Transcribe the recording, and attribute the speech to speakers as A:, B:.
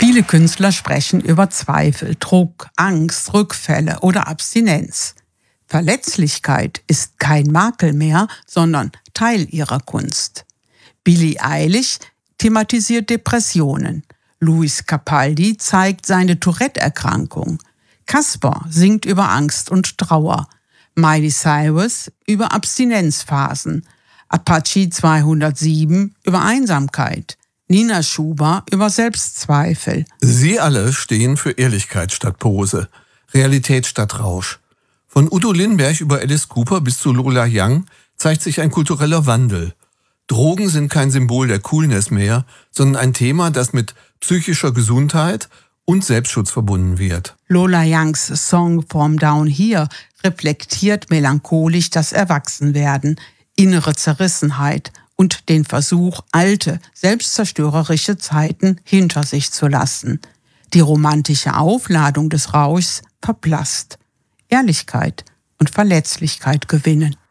A: Viele Künstler sprechen über Zweifel, Druck, Angst, Rückfälle oder Abstinenz. Verletzlichkeit ist kein Makel mehr, sondern Teil ihrer Kunst. Billie Eilish thematisiert Depressionen. Luis Capaldi zeigt seine Tourette-Erkrankung. Casper singt über Angst und Trauer. Miley Cyrus über Abstinenzphasen. Apache 207 über Einsamkeit. Nina Schuber über Selbstzweifel.
B: Sie alle stehen für Ehrlichkeit statt Pose, Realität statt Rausch. Von Udo Lindenberg über Alice Cooper bis zu Lola Young zeigt sich ein kultureller Wandel. Drogen sind kein Symbol der Coolness mehr, sondern ein Thema, das mit psychischer Gesundheit und Selbstschutz verbunden wird.
A: Lola Youngs Song From Down Here reflektiert melancholisch das Erwachsenwerden, innere Zerrissenheit und den Versuch, alte, selbstzerstörerische Zeiten hinter sich zu lassen. Die romantische Aufladung des Rauschs verblasst. Ehrlichkeit und Verletzlichkeit gewinnen.